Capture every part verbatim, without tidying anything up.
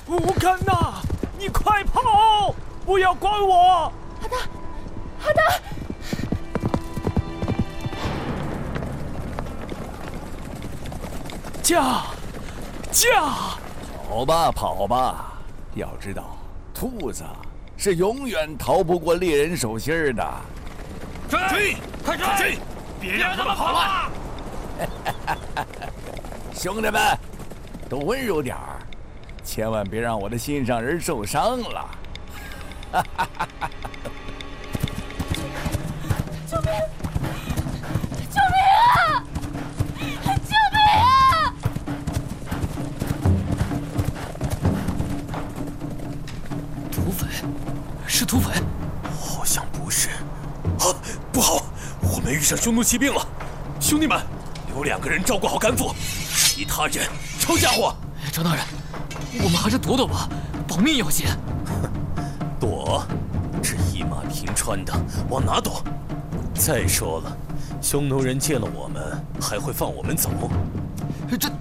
吴干呐，你快跑，不要管我！ 阿达，阿达！ 驾，驾！ 跑吧，跑吧！要知道，兔子是永远逃不过猎人手心的。 追！快追！别让他们跑了！ 兄弟们，都温柔点儿，千万别让我的心上人受伤了。 救命！救命啊！救命啊！ 土匪，是土匪？ 好像不是。啊，不好，我们遇上匈奴骑兵了！兄弟们，留两个人照顾好甘父，其他人抄家伙。 张大人，我们还是躲躲吧，保命要紧。 躲？这一马平川的，往哪躲？再说了，匈奴人见了我们，还会放我们走？ 这这，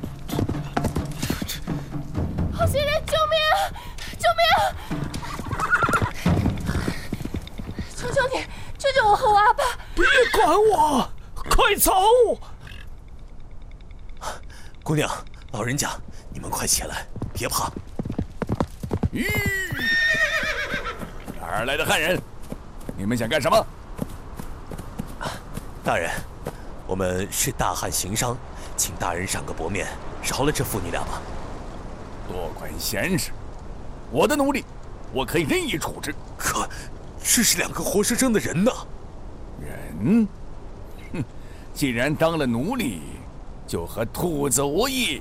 好心人，救命！救命！求求你，救救我和我阿爸！ 别管我，快走！ 姑娘，老人家，你们快起来，别怕。 吁！哪儿来的汉人？你们想干什么？ 大人，我们是大汉行商，请大人赏个薄面，饶了这父女俩吧。 多管闲事！我的奴隶，我可以任意处置。 可，这是两个活生生的人呐！ 人？哼！既然当了奴隶，就和兔子无异。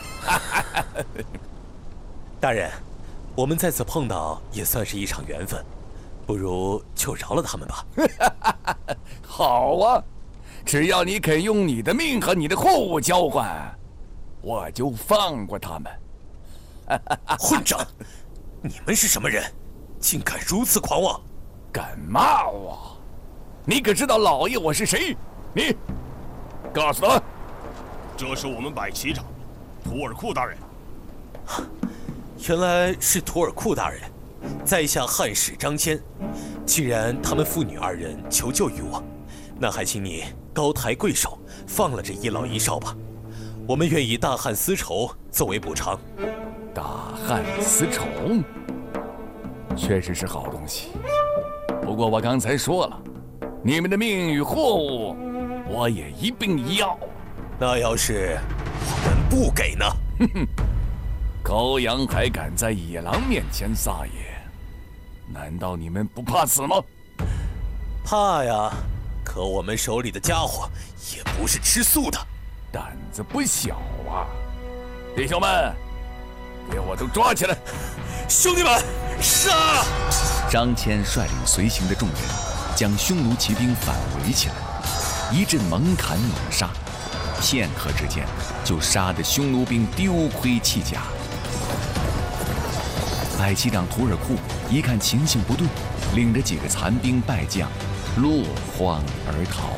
大人，我们在此碰到也算是一场缘分，不如就饶了他们吧。 好啊，只要你肯用你的命和你的货物交换，我就放过他们。 混账！你们是什么人？竟敢如此狂妄！ 敢骂我？你可知道老爷我是谁？你告诉他。 这是我们百骑长图尔库大人。 原来是图尔库大人，在下汉使张骞。既然他们父女二人求救于我，那还请你高抬贵手，放了这一老一少吧。我们愿以大汉丝绸作为补偿。 大汉丝绸确实是好东西，不过我刚才说了，你们的命与货物，我也一并要。 那要是我们不给呢？ 哼哼，羔羊还敢在野狼面前撒野？难道你们不怕死吗？ 怕呀，可我们手里的家伙也不是吃素的， 胆子不小啊！弟兄们，给我都抓起来！ 兄弟们，杀！ 张骞率领随行的众人，将匈奴骑兵反围起来，一阵猛砍猛杀，片刻之间就杀得匈奴兵丢盔弃甲。百骑长图尔库一看情形不对，领着几个残兵败将落荒而逃。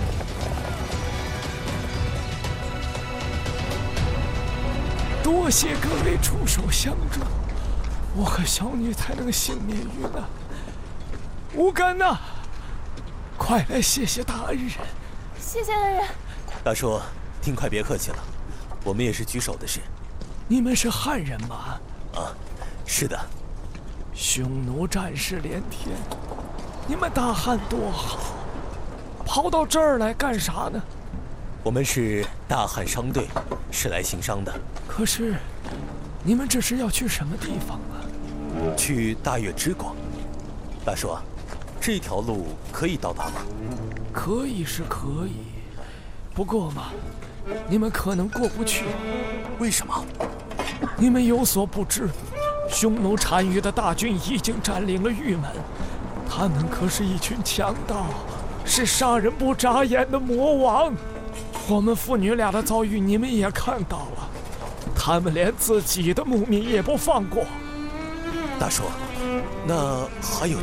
多谢各位出手相助，我和小女才能幸免于难。吴干呐，快来谢谢大恩人！ 谢谢恩人。 大叔，您快别客气了，我们也是举手的事。 你们是汉人吗？ 啊，是的。 匈奴战士连天，你们大汉多好，跑到这儿来干啥呢？ 我们是大汉商队，是来行商的。 可是，你们这是要去什么地方啊？ 去大越支国。大叔，这条路可以到达吗？ 可以是可以，不过嘛，你们可能过不去。 为什么？ 你们有所不知，匈奴单于的大军已经占领了玉门，他们可是一群强盗，是杀人不眨眼的魔王。我们父女俩的遭遇你们也看到了，他们连自己的牧民也不放过。 大叔，那还有